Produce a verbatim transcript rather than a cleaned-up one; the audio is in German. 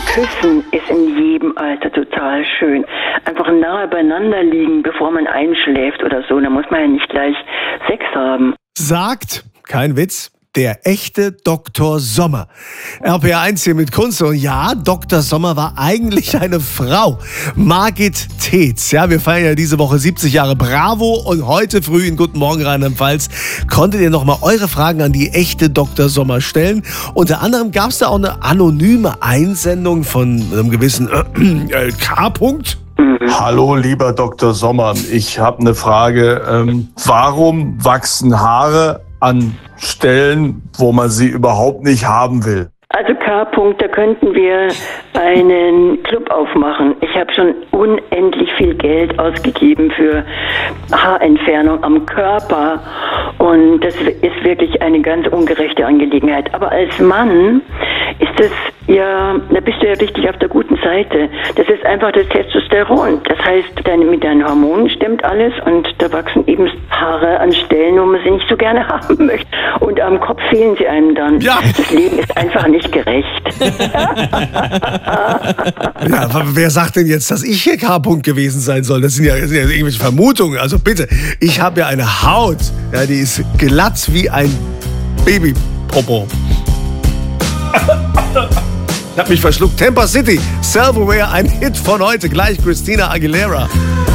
Küssen ist in jedem Alter total schön. Einfach nahe beieinander liegen, bevor man einschläft oder so. Da muss man ja nicht gleich Sex haben. Sagt, kein Witz, der echte Doktor Sommer. R P R eins hier mit Kunze. Und ja, Doktor Sommer war eigentlich eine Frau. Margit Tetz. Ja, wir feiern ja diese Woche siebzig Jahre Bravo. Und heute früh in Guten Morgen Rheinland-Pfalz konntet ihr nochmal eure Fragen an die echte Doktor Sommer stellen. Unter anderem gab es da auch eine anonyme Einsendung von einem gewissen äh, K. -Punkt. Hallo, lieber Doktor Sommer. Ich habe eine Frage. Ähm, warum wachsen Haare an Stellen, wo man sie überhaupt nicht haben will? Also K. -Punkt, da könnten wir einen Club aufmachen. Ich habe schon unendlich viel Geld ausgegeben für Haarentfernung am Körper und das ist wirklich eine ganz ungerechte Angelegenheit. Aber als Mann ist das ja, da bist du ja richtig auf der guten Seite. Das ist einfach das Testosteron. Das heißt, deine, mit deinen Hormonen stimmt alles und da wachsen eben Haare an Stellen, wo man sie nicht so gerne haben möchte. Und am Kopf fehlen sie einem dann. Ja. Das Leben ist einfach nicht gerecht. Ja, wer sagt denn jetzt, dass ich hier K. -Punkt gewesen sein soll? Das sind ja, das sind ja irgendwelche Vermutungen. Also bitte, ich habe ja eine Haut, ja, die ist glatt wie ein Babypopo. Ich hab mich verschluckt. Tampa City, Self-Aware, ein Hit von heute. Gleich Christina Aguilera.